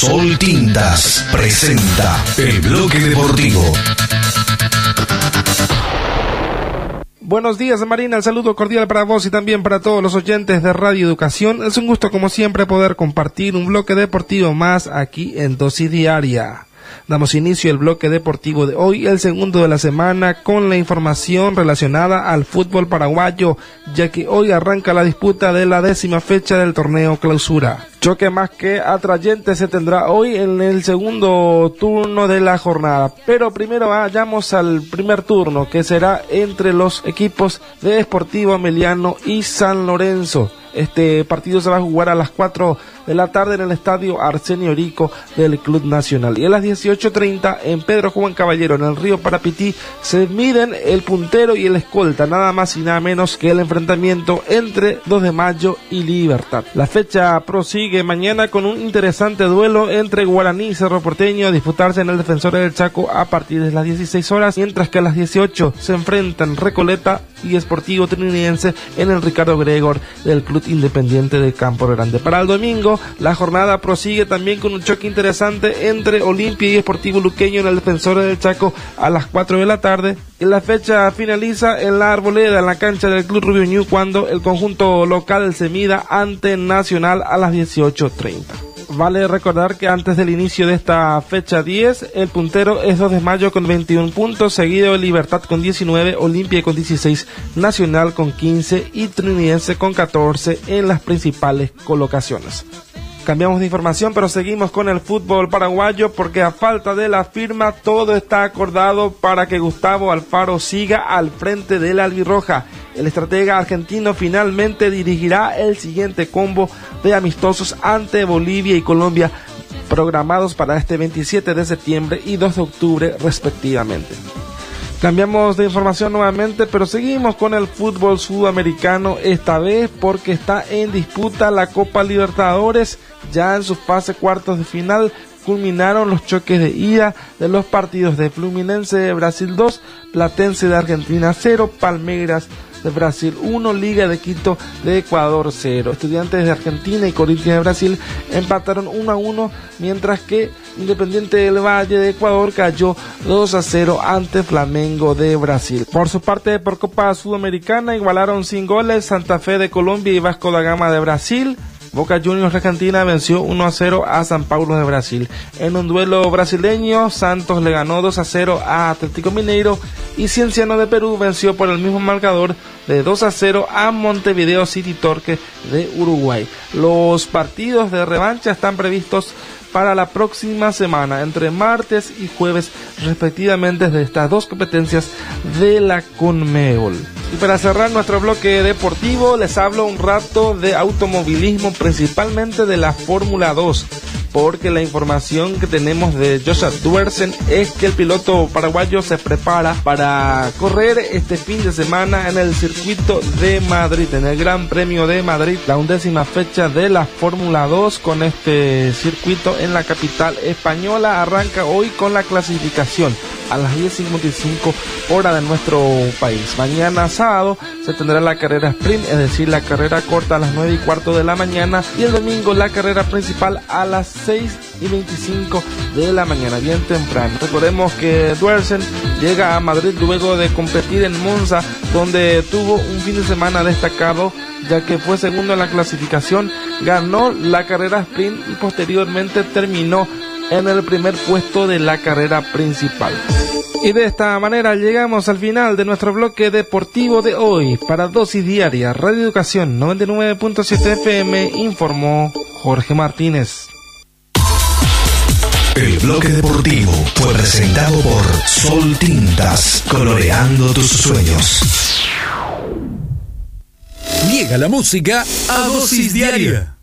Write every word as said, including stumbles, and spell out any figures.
Sol Tintas presenta el bloque deportivo. Buenos días, Marina, el saludo cordial para vos y también para todos los oyentes de Radio Educación. Es un gusto, como siempre, poder compartir un bloque deportivo más aquí en Dosis Diaria. Damos inicio al bloque deportivo de hoy, el segundo de la semana, con la información relacionada al fútbol paraguayo, ya que hoy arranca la disputa de la décima fecha del torneo Clausura. Choque más que atrayente se tendrá hoy en el segundo turno de la jornada, pero primero vayamos al primer turno, que será entre los equipos de Sportivo Emiliano y San Lorenzo. Este partido se va a jugar a las cuatro de la tarde en el estadio Arsenio Rico del Club Nacional. Y a las dieciocho treinta en Pedro Juan Caballero, en el río Parapití, se miden el puntero y el escolta, nada más y nada menos que el enfrentamiento entre dos de mayo y Libertad. La fecha prosigue mañana con un interesante duelo entre Guaraní y Cerro Porteño, a disputarse en el Defensores del Chaco a partir de las dieciséis horas, mientras que a las dieciocho se enfrentan Recoleta y Sportivo Trinidadeense en el Ricardo Gregor del Club Independiente de Campo Grande. Para el domingo, la jornada prosigue también con un choque interesante entre Olimpia y Sportivo Luqueño en el Defensores del Chaco a las cuatro de la tarde. Y la fecha finaliza en la Arboleda, en la cancha del Club Rubio Ñu, cuando el conjunto local se mida ante Nacional a las dieciocho treinta. Vale recordar que antes del inicio de esta fecha diez, el puntero es dos de mayo con veintiún puntos, seguido de Libertad con diecinueve, Olimpia con dieciséis, Nacional con quince y Trinidense con catorce en las principales colocaciones. Cambiamos de información, pero seguimos con el fútbol paraguayo, porque a falta de la firma todo está acordado para que Gustavo Alfaro siga al frente de la albirroja. El estratega argentino finalmente dirigirá el siguiente combo de amistosos ante Bolivia y Colombia, programados para este veintisiete de septiembre y dos de octubre respectivamente. Cambiamos de información nuevamente, pero seguimos con el fútbol sudamericano, esta vez porque está en disputa la Copa Libertadores. Ya en su fase cuartos de final culminaron los choques de ida de los partidos de Fluminense de Brasil dos, Platense de Argentina cero, Palmeiras de Brasil uno, Liga de Quito de Ecuador cero. Estudiantes de Argentina y Corinthians de Brasil empataron uno a uno, mientras que Independiente del Valle de Ecuador cayó dos a cero ante Flamengo de Brasil. Por su parte, por Copa Sudamericana igualaron sin goles Santa Fe de Colombia y Vasco da Gama de Brasil. Boca Juniors de Argentina venció uno a cero a San Paulo de Brasil. En un duelo brasileño, Santos le ganó dos a cero a Atlético Mineiro y Cienciano de Perú venció por el mismo marcador de dos a cero a Montevideo City Torque de Uruguay. Los partidos de revancha están previstos para la próxima semana, entre martes y jueves respectivamente, de estas dos competencias de la Conmebol. Y para cerrar nuestro bloque deportivo, les hablo un rato de automovilismo, principalmente de la Fórmula dos, porque la información que tenemos de Joshua Duersen es que el piloto paraguayo se prepara para correr este fin de semana en el circuito de Madrid, en el Gran Premio de Madrid, la undécima fecha de la Fórmula dos. Con este circuito en la capital española arranca hoy con la clasificación a las diez cincuenta y cinco hora de nuestro país. Mañana sábado se tendrá la carrera sprint, es decir, la carrera corta a las nueve y cuarto de la mañana, y el domingo la carrera principal a las seis y veinticinco de la mañana, bien temprano. Recordemos que Duersen llega a Madrid luego de competir en Monza, donde tuvo un fin de semana destacado, ya que fue segundo en la clasificación, ganó la carrera sprint y posteriormente terminó en el primer puesto de la carrera principal. Y de esta manera llegamos al final de nuestro bloque deportivo de hoy. Para Dosis Diaria, Radio Educación noventa y nueve punto siete F M, informó Jorge Martínez. El bloque deportivo fue presentado por Sol Tintas, coloreando tus sueños. Llega la música a Dosis Diaria.